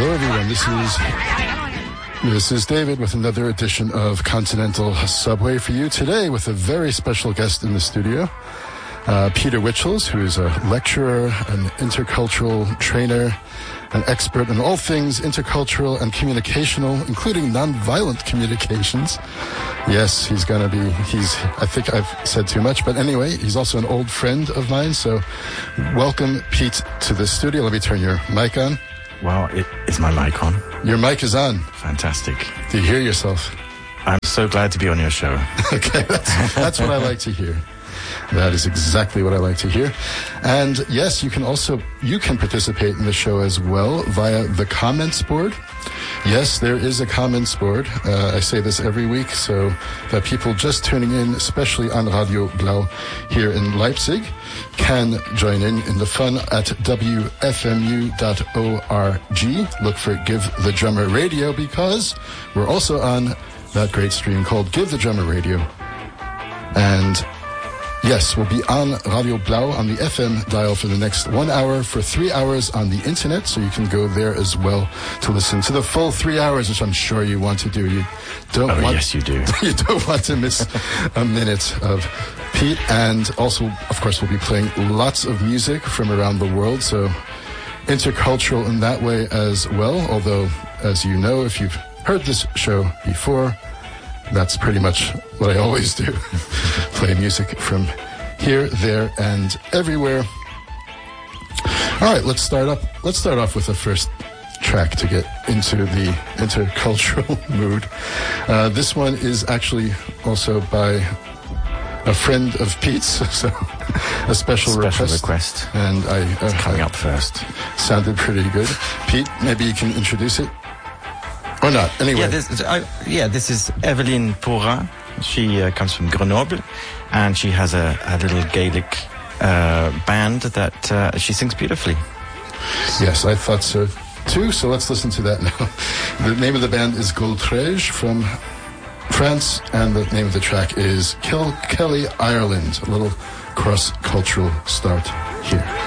Hello, everyone. This is David with another edition of Continental Subway for you today with a very special guest in the studio, Peter Witchels, who is a lecturer, an intercultural trainer, an expert in all things intercultural and communicational, including nonviolent communications. Yes, I think I've said too much, but anyway, he's also an old friend of mine, so welcome, Pete, to the studio. Let me turn your mic on. Wow, is my mic on? Your mic is on. Fantastic. Do you hear yourself? I'm so glad to be on your show. Okay, that's what I like to hear. That is exactly what I like to hear. And yes, you can participate in the show as well via the comments board. Yes, there is a comments board. I say this every week so that people just tuning in, especially on Radio Blau here in Leipzig, can join in the fun at wfmu.org. Look for Give the Drummer Radio, because we're also on that great stream called Give the Drummer Radio. And yes, we'll be on Radio Blau on the FM dial for the next 1 hour, for 3 hours on the internet, so you can go there as well to listen to the full 3 hours, which I'm sure you want to do. Yes, you do. You don't want to miss a minute of Pete. And also, of course, we'll be playing lots of music from around the world, so intercultural in that way as well. Although, as you know, if you've heard this show before, that's pretty much what I always do. Play music from here, there, and everywhere. All right, let's start off with the first track to get into the intercultural mood. This one is actually also by a friend of Pete's, so a special request. And it's coming up first. Sounded pretty good. Pete, maybe you can introduce it. Or not, anyway. This is Evelyne Porin. She comes from Grenoble, and she has a little Gaelic band that she sings beautifully. Yes, I thought so too, so let's listen to that now. The name of the band is Goltrege from France, and the name of the track is Kilkelly, Ireland. A little cross-cultural start here.